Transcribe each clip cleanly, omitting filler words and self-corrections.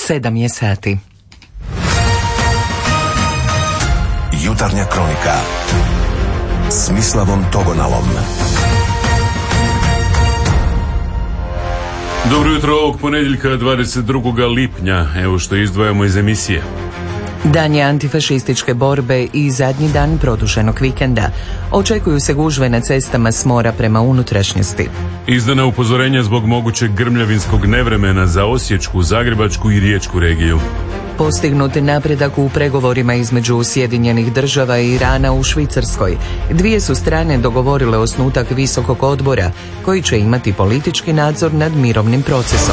7 sati. Jutarnja kronika s Mislavom Togonalom. Dobro jutro ovog ponedjeljka 22. lipnja. Evo što izdvajamo iz emisije. Dan je antifašističke borbe i zadnji dan produženog vikenda. Očekuju se gužve na cestama s mora prema unutrašnjosti. Izdana upozorenja zbog mogućeg grmljavinskog nevremena za Osječku, Zagrebačku i Riječku regiju. Postignut napredak u pregovorima između Sjedinjenih Država i Irana u Švicarskoj. Dvije su strane dogovorile osnutak visokog odbora koji će imati politički nadzor nad mirovnim procesom.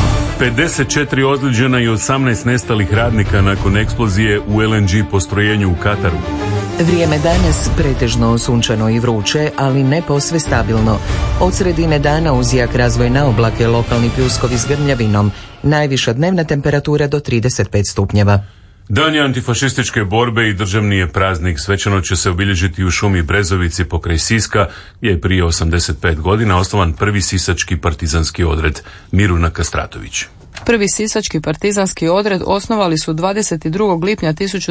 54 ozlijeđena i 18 nestalih radnika nakon eksplozije u LNG postrojenju u Kataru. Vrijeme danas pretežno sunčano i vruće, ali ne posve stabilno. Od sredine dana uz jak razvoj na oblake, lokalni pljuskovi s grmljavinom. Najviša dnevna temperatura do 35 stupnjeva. Dan je antifašističke borbe i državni je praznik. Svečano će se obilježiti u šumi Brezovici pokraj Siska, gdje je prije 85 godina osnovan prvi sisački partizanski odred. Miruna Kastratović. Prvi sisački partizanski odred osnovali su 22. lipnja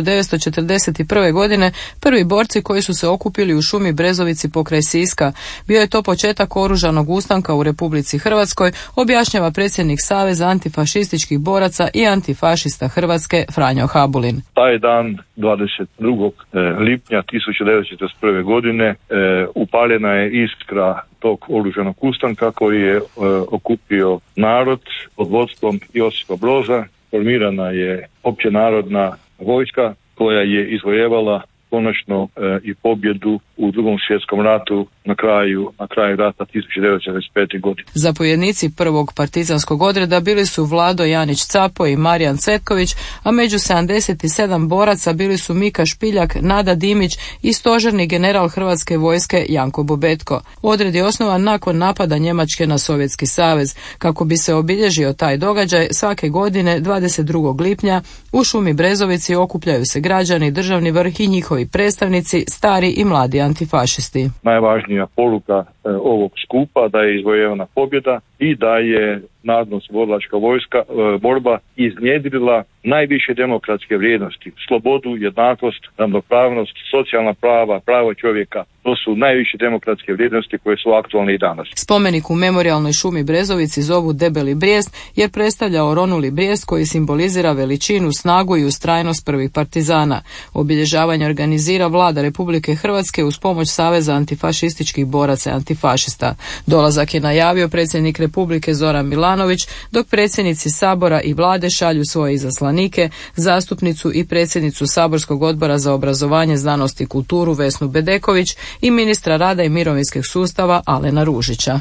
1941. godine prvi borci koji su se okupili u šumi Brezovici pokraj Siska. Bio je to početak oružanog ustanka u Republici Hrvatskoj, objašnjava predsjednik Saveza antifašističkih boraca i antifašista Hrvatske Franjo Habulin. Taj dan 22. lipnja 1941. godine upaljena je iskra tog oružanog ustanka koji je okupio narod pod vodstvom Josipa Broza. Formirana je općenarodna vojska koja je izvojevala konačno i pobjedu u Drugom svjetskom ratu na kraju rata 1945. godine. Zapovjednici prvog partizanskog odreda bili su Vlado Janić Capo i Marijan Cetković, a među 77 boraca bili su Mika Špiljak, Nada Dimić i stožerni general Hrvatske vojske Janko Bobetko. Odred je osnovan nakon napada Njemačke na Sovjetski savez. Kako bi se obilježio taj događaj, svake godine 22. lipnja u šumi Brezovici okupljaju se građani, državni vrh i njihovi predstavnici, stari i mladi antifašisti. Najvažnija poruka ovog skupa da je izvojevana pobjeda i da je narodno-oslobodilačka borba iznjedrila najviše demokratske vrijednosti, slobodu, jednakost, ravnopravnost, socijalna prava, pravo čovjeka. To su najviše demokratske vrijednosti koje su aktualne i danas. Spomenik u memorijalnoj šumi Brezovici zovu Debeli brijest jer predstavlja oronuli brijest koji simbolizira veličinu, snagu i ustrajnost prvih partizana. Obilježavanje organizira Vlada Republike Hrvatske uz pomoć Saveza antifašističkih boraca i antifašista. Dolazak je najavio predsjednik Republike Zoran Milanović, dok predsjednici Sabora i Vlade šalju svoje izaslanike, zastupnicu i predsjednicu Saborskog odbora za obrazovanje, znanost i kulturu Vesnu Bedeković i ministra rada i mirovinskog sustava Alena Ružića.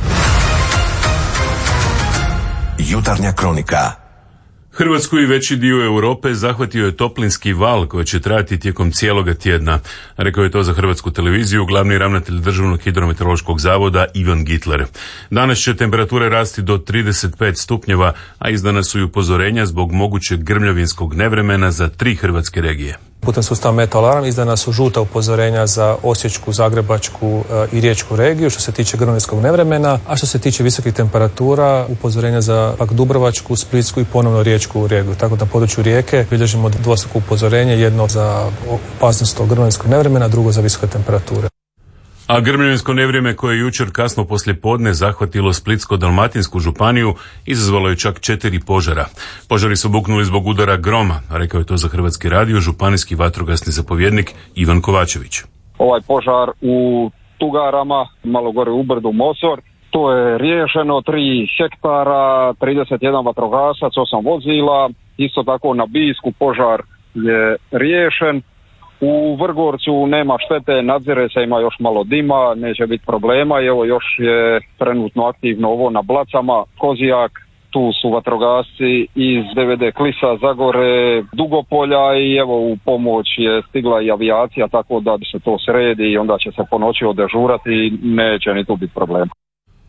Jutarnja kronika. Hrvatsku i veći dio Europe zahvatio je toplinski val koji će trajati tijekom cijeloga tjedna. Rekao je to za Hrvatsku televiziju glavni ravnatelj Državnog hidrometeorološkog zavoda Ivan Gitler. Danas će temperature rasti do 35 stupnjeva, a izdana su i upozorenja zbog mogućeg grmljavinskog nevremena za 3 hrvatske regije. Putem sustava Meteoalarm izdana su žuta upozorenja za Osječku, Zagrebačku i Riječku regiju što se tiče grmljavinskog nevremena, a što se tiče visokih temperatura upozorenja za pak Dubrovačku, Splitsku i ponovno Riječku regiju. Tako da na području Rijeke bilježimo dvostruko upozorenje, jedno za opasnost od grmljavinskog nevremena, drugo za visoke temperature. A grmljavinsko nevrijeme koje je jučer kasno poslijepodne zahvatilo Splitsko-dalmatinsku županiju izazvalo je čak 4 požara. Požari su buknuli zbog udara groma, rekao je to za Hrvatski radio županijski vatrogasni zapovjednik Ivan Kovačević. Ovaj požar u Tugarama, malo gore u brdu Mosor, to je riješeno, 3 hektara, 31 vatrogasac, 8 vozila, isto tako na Bisku požar je riješen. U Vrgorcu nema štete, nadzire se, ima još malo dima, neće biti problema i evo još je trenutno aktivno ovo na Blacama, Kozijak, tu su vatrogasci iz DVD Klisa, Zagore, Dugopolja i evo u pomoć je stigla i avijacija, tako da se to sredi i onda će se po noći odežurati i neće ni tu biti problema.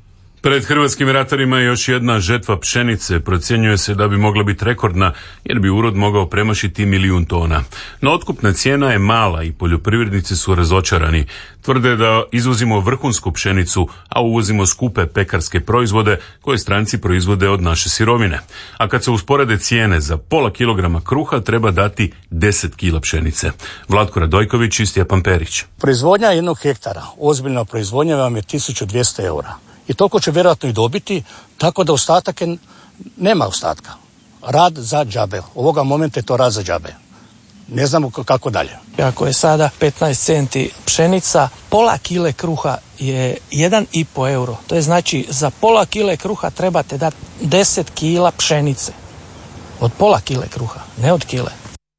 Pred hrvatskim ratarima je još jedna žetva pšenice. Procjenjuje se da bi mogla biti rekordna jer bi urod mogao premašiti 1 milijun tona. No otkupna cijena je mala i poljoprivrednici su razočarani. Tvrde da izvozimo vrhunsku pšenicu, a uvozimo skupe pekarske proizvode koje stranci proizvode od naše sirovine. A kad se usporede cijene, za pola kilograma kruha treba dati 10 kila pšenice. Vlatko Radojković i Stjepan Perić. Proizvodnja jednog hektara, ozbiljna proizvodnja vam je 1200 eura. I toliko će vjerojatno i dobiti, tako da ostatak nema ostatka. Rad za džabe. Ovoga momenta je to rad za džabe. Ne znamo kako dalje. Ako je sada 15 centi pšenica, pola kile kruha je 1,5 euro. To je znači za pola kile kruha trebate dati 10 kila pšenice. Od pola kile kruha, ne od kile.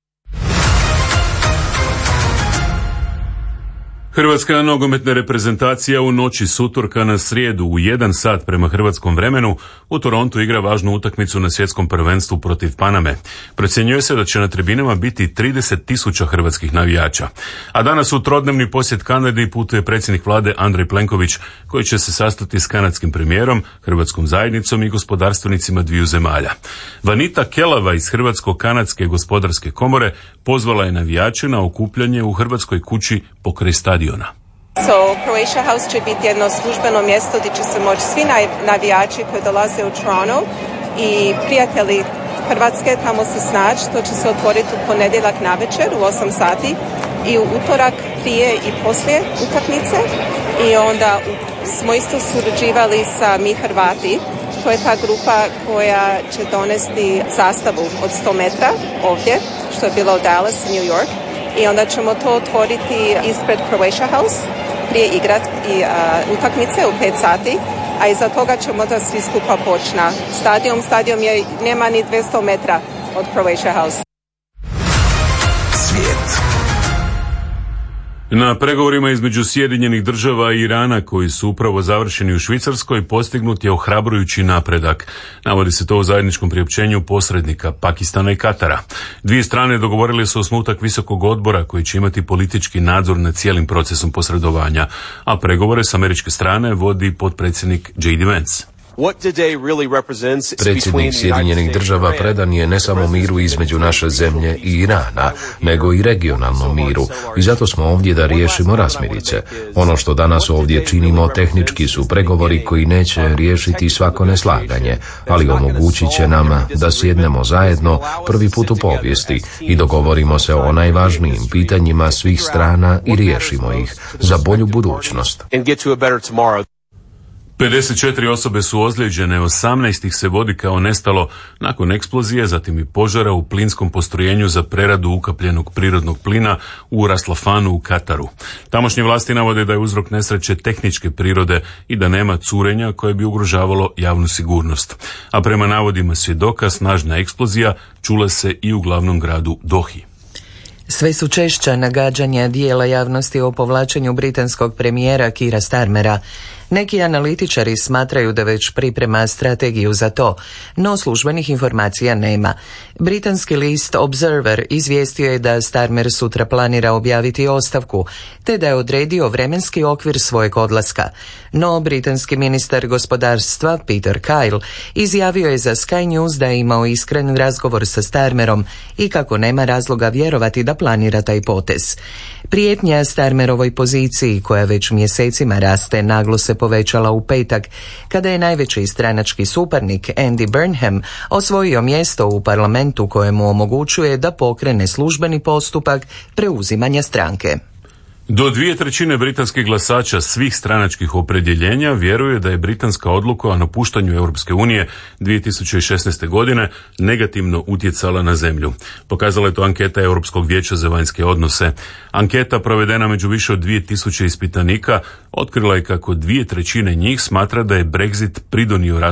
Hrvatska nogometna reprezentacija u noći s utorka na srijedu u 1 sat prema hrvatskom vremenu u Torontu igra važnu utakmicu na svjetskom prvenstvu protiv Paname. Procjenjuje se da će na tribinama biti 30.000 hrvatskih navijača. A danas u trodnevni posjet Kanadi putuje predsjednik vlade Andrej Plenković, koji će se sastati s kanadskim premijerom, hrvatskom zajednicom i gospodarstvenicima dviju zemalja. Vanita Kelava iz Hrvatsko-kanadske gospodarske komore pozvala je navijače na okupljanje u Hrvatskoj kući pokraj stadiona. Croatia House će biti jedno službeno mjesto gdje će se moći svi navijači koji dolaze u Toronto i prijatelji Hrvatske tamo se snaći. To će se otvoriti u ponedjeljak navečer u 8 sati i u utorak prije i poslije utakmice. I onda smo isto surađivali sa Mi Hrvati. To je ta grupa koja će donesti zastavu od 100 metra ovdje, što je bilo u Dallas, New York. I onda ćemo to otvoriti ispred Croatia House prije igrat i utakmice u 5 sati, a iza toga ćemo da svi skupa poći na stadion. Stadion je, nema ni 200 metra od Croatia House. Svijet. Na pregovorima između Sjedinjenih Država i Irana, koji su upravo završeni u Švicarskoj, postignut je ohrabrujući napredak. Navodi se to u zajedničkom priopćenju posrednika Pakistana i Katara. Dvije strane dogovorile su osnutak visokog odbora koji će imati politički nadzor nad cijelim procesom posredovanja, a pregovore s američke strane vodi potpredsjednik J.D. Vance. Predsjednik Sjedinjenih Država predan je ne samo miru između naše zemlje i Irana, nego i regionalnom miru. I zato smo ovdje da riješimo razmirice. Ono što danas ovdje činimo tehnički su pregovori koji neće riješiti svako neslaganje, ali omogućit će nam da sjednemo zajedno prvi put u povijesti i dogovorimo se o najvažnijim pitanjima svih strana i riješimo ih za bolju budućnost. 54 osobe su ozlijeđene, 18 ih se vodi kao nestalo nakon eksplozije, zatim i požara u plinskom postrojenju za preradu ukapljenog prirodnog plina u Ras Lafanu u Kataru. Tamošnje vlasti navode da je uzrok nesreće tehničke prirode i da nema curenja koje bi ugrožavalo javnu sigurnost. A prema navodima svjedoka, snažna eksplozija čula se i u glavnom gradu Dohi. Sve su češća nagađanja dijela javnosti o povlačenju britanskog premijera Keira Starmera. Neki analitičari smatraju da već priprema strategiju za to, no službenih informacija nema. Britanski list Observer izvijestio je da Starmer sutra planira objaviti ostavku, te da je odredio vremenski okvir svojeg odlaska. No britanski ministar gospodarstva Peter Kyle izjavio je za Sky News da je imao iskren razgovor sa Starmerom i kako nema razloga vjerovati da planira taj potez. Prijetnja Starmerovoj poziciji, koja već mjesecima raste, naglo se povećala u petak, kada je najveći stranački suparnik Andy Burnham osvojio mjesto u parlamentu kojemu omogućuje da pokrene službeni postupak preuzimanja stranke. Do 2/3 britanskih glasača svih stranačkih opredjeljenja vjeruje da je britanska odluka o napuštanju Europske unije 2016. godine negativno utjecala na zemlju. Pokazala je to anketa Europskog vijeća za vanjske odnose. Anketa provedena među više od 2000 ispitanika otkrila je kako 2/3 njih smatra da je Brexit pridonio